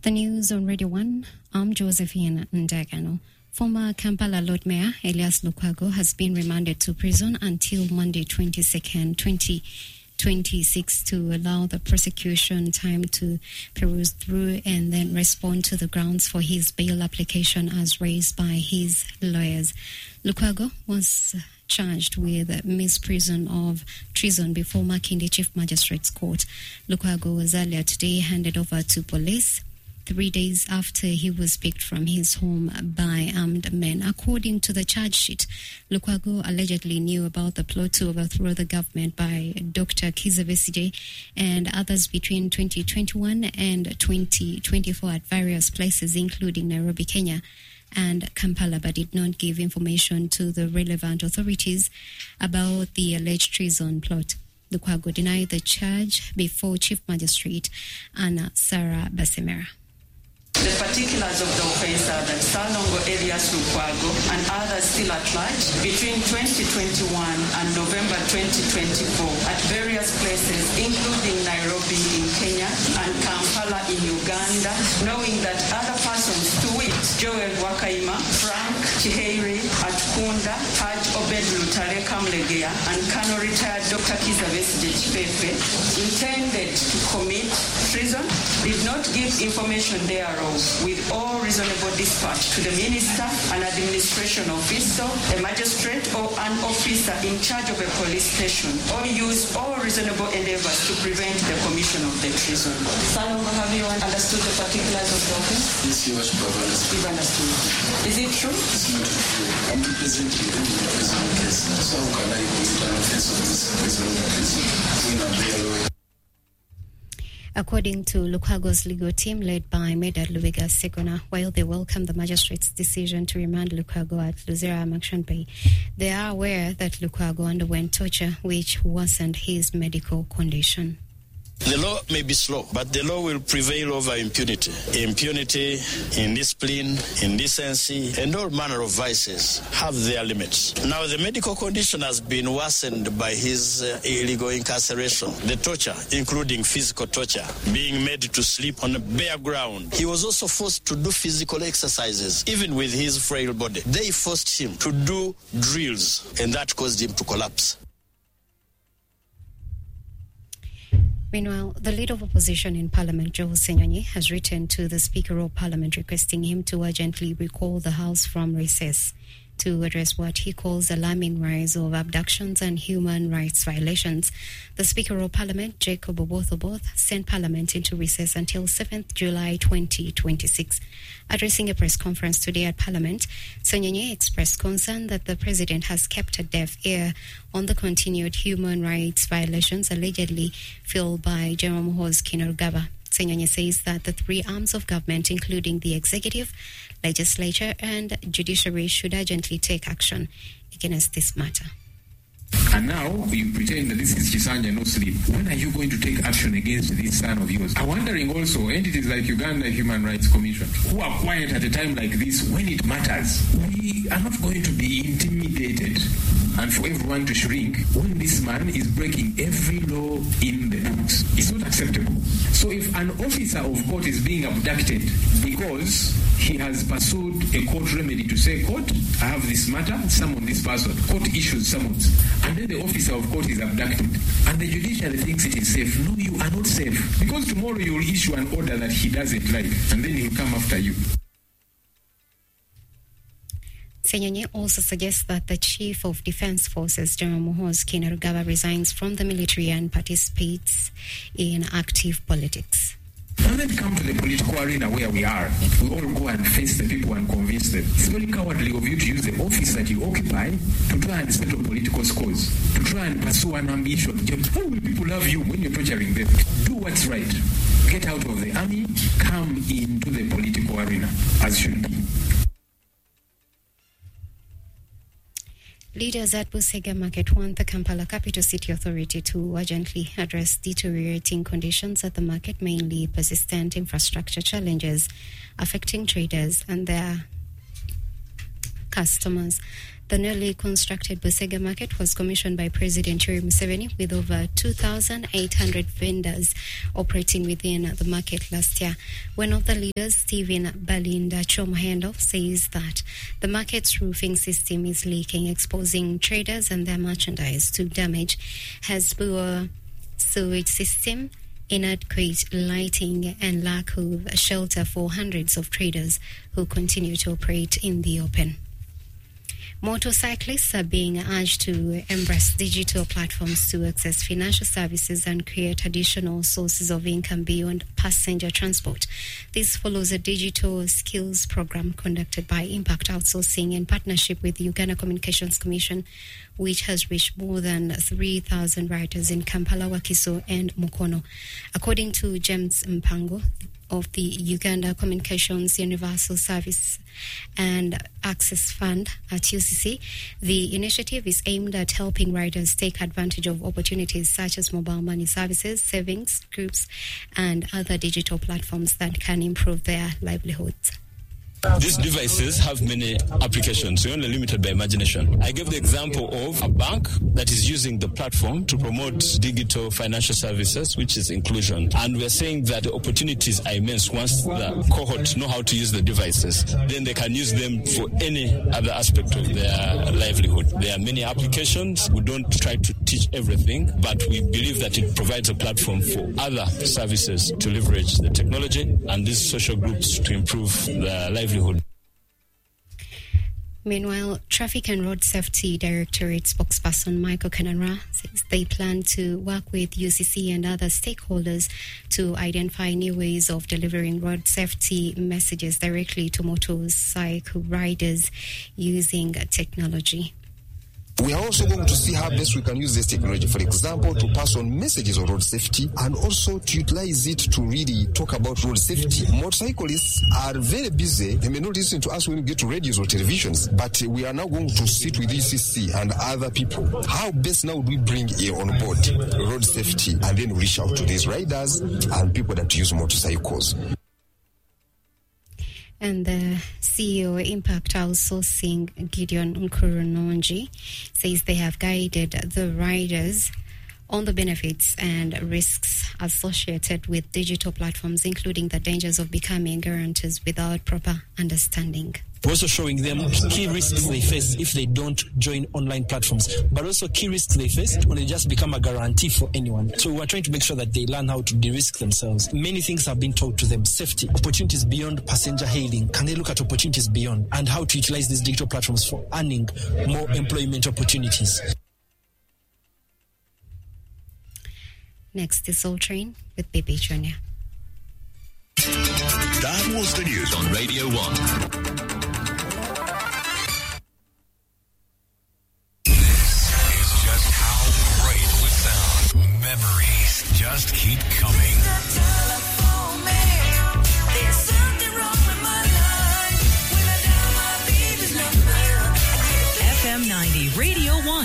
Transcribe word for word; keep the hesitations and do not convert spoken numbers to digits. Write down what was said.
The news on Radio one. I'm Josephine Ndagano. Former Kampala Lord Mayor Elias Lukwago has been remanded to prison until Monday twenty-second, twenty twenty-six to allow the prosecution time to peruse through and then respond to the grounds for his bail application as raised by his lawyers. Lukwago was charged with misprision of treason before Makinde Chief Magistrates Court. Lukwago was earlier today handed over to police three days after he was picked from his home by armed men. According to the charge sheet, Lukwago allegedly knew about the plot to overthrow the government by Doctor Kizza Besigye and others between twenty twenty-one and twenty twenty-four at various places, including Nairobi, Kenya, and Kampala, but did not give information to the relevant authorities about the alleged treason plot. Lukwago denied the charge before Chief Magistrate Anna Sarah Basemera. The particulars of the offence are that Salongo Elias Lukwago and others still at large between twenty twenty-one and November twenty twenty-four at various places, including Nairobi in Kenya and Kampala in Uganda, knowing that other persons, to wit, Joel Wakaima, Frank Chiheiri Atkunda, Haj Obed Lutale Kamlegea, and Colonel retired Doctor Kizza Besigye Chipepe, intended to commit treason, did not give information thereof with all reasonable dispatch to the minister, an administration officer, a magistrate, or an officer in charge of a police station, or use all reasonable endeavors to prevent the commission of the treason. Salongo, have you understood the particulars of the offense? Yes, you have understood. You've understood. Is it true? It's not true. I'm representing you in the prison case. So how can I commit an offense of this prison case in a bail? According to Lukwago's legal team led by Medad Lubega Segona, while they welcome the magistrate's decision to remand Lukwago at Luzera Makshan Bay, they are aware that Lukwago underwent torture which worsened his medical condition. The law may be slow, but the law will prevail over impunity. Impunity, indiscipline, indecency, and all manner of vices have their limits. Now, the medical condition has been worsened by his uh, illegal incarceration, the torture, including physical torture, being made to sleep on a bare ground. He was also forced to do physical exercises, even with his frail body. They forced him to do drills, and that caused him to collapse. Meanwhile, the leader of opposition in Parliament, Joe Senyonyi, has written to the Speaker of Parliament requesting him to urgently recall the House from recess to address what he calls the alarming rise of abductions and human rights violations. The Speaker of Parliament, Jacob Oboth-Oboth, sent Parliament into recess until seventh of July twenty twenty-six. Addressing a press conference today at Parliament, Senyonyi expressed concern that the President has kept a deaf ear on the continued human rights violations allegedly fueled by General Muhoozi Kainerugaba. Senyonyi says that the three arms of government, including the executive, legislature, and judiciary, should urgently take action against this matter. And now you pretend that this is Chisanja no sleep. When are you going to take action against this son of yours? I'm wondering also, entities like Uganda Human Rights Commission, who are quiet at a time like this when it matters, we are not going to be intimidated and for everyone to shrink when this man is breaking every law in the books. It's not acceptable. So if an officer of court is being abducted because he has pursued a court remedy to say, court, I have this matter, summon this person, court issues summons, and then the officer of court is abducted, and the judiciary thinks it is safe. No, you are not safe, because tomorrow you will issue an order that he doesn't like, and then he will come after you. Senyonyi also suggests that the Chief of Defense Forces, General Muhoozi Kainerugaba, resigns from the military and participates in active politics. And then come to the political arena where we are. We all go and face the people and convince them. It's very cowardly of you to use the office that you occupy to try and settle political scores, to try and pursue an ambition. How will people love you when you're torturing them? Do what's right. Get out of the army, come into the political arena, as should be. Leaders at Busega Market want the Kampala Capital City Authority to urgently address deteriorating conditions at the market, mainly persistent infrastructure challenges affecting traders and their customers. The newly constructed Busega market was commissioned by President Yoweri Museveni with over two thousand eight hundred vendors operating within the market last year. One of the leaders, Stephen Balinda Chomahendo, says that the market's roofing system is leaking, exposing traders and their merchandise to damage, has poor sewage system, inadequate lighting and lack of shelter for hundreds of traders who continue to operate in the open. Motorcyclists are being urged to embrace digital platforms to access financial services and create additional sources of income beyond passenger transport. This follows a digital skills program conducted by Impact Outsourcing in partnership with the Uganda Communications Commission, which has reached more than three thousand riders in Kampala, Wakiso and Mukono. According to James Mpango of the Uganda Communications Universal Service and Access Fund at U C C, the initiative is aimed at helping riders take advantage of opportunities such as mobile money services, savings groups, and other digital platforms that can improve their livelihoods. These devices have many applications. We're only limited by imagination. I gave the example of a bank that is using the platform to promote digital financial services, which is inclusion. And we're saying that the opportunities are immense once the cohort know how to use the devices. Then they can use them for any other aspect of their livelihood. There are many applications. We don't try to teach everything, but we believe that it provides a platform for other services to leverage the technology and these social groups to improve their livelihood. Meanwhile, Traffic and Road Safety Directorate spokesperson Michael Kanara says they plan to work with U C C and other stakeholders to identify new ways of delivering road safety messages directly to motorcycle riders using technology. We are also going to see how best we can use this technology, for example, to pass on messages on road safety and also to utilize it to really talk about road safety. Motorcyclists are very busy. They may not listen to us when we get to radios or televisions, but we are now going to sit with U C C and other people. How best now do we bring here on board road safety and then reach out to these riders and people that use motorcycles? And the C E O of Impact Outsourcing, Gideon Nkurunonji, says they have guided the riders on the benefits and risks associated with digital platforms, including the dangers of becoming guarantors without proper understanding. We're also showing them key risks they face if they don't join online platforms, but also key risks they face when they just become a guarantee for anyone. So we're trying to make sure that they learn how to de-risk themselves. Many things have been taught to them. Safety, opportunities beyond passenger hailing. Can they look at opportunities beyond? And how to utilize these digital platforms for earning more employment opportunities. Next is Soul Train with Baby Junior. That was the news on Radio one. Memories just keep coming.